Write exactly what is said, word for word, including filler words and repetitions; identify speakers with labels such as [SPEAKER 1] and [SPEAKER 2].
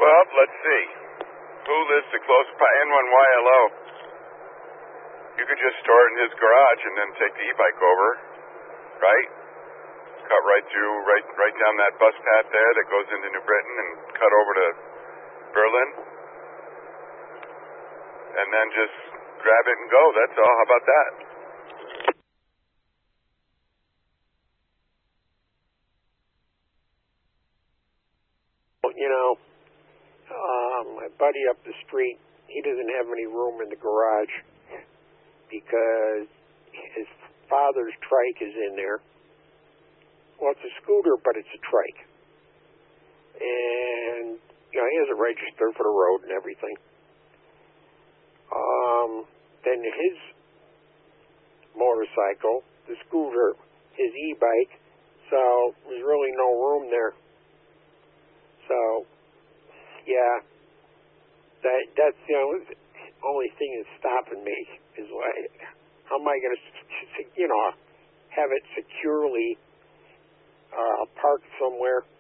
[SPEAKER 1] Well, let's see. Who lives the closest by N one Y L O? You could just store it in his garage and then take the e-bike over, right? Cut right through, right right down that bus path there that goes into New Britain and cut over to Berlin. And then just grab it and go. That's all. How about that?
[SPEAKER 2] You know, uh, my buddy up the street, he doesn't have any room in the garage because his father's trike is in there. Well, it's a scooter, but it's a trike. And, you know, he has a register for the road and everything. Um, then his motorcycle, the scooter, his e-bike, so there's really no room there. So, yeah, that that's the only, only thing that's stopping me is like, how am I going to, you know, have it securely uh, parked somewhere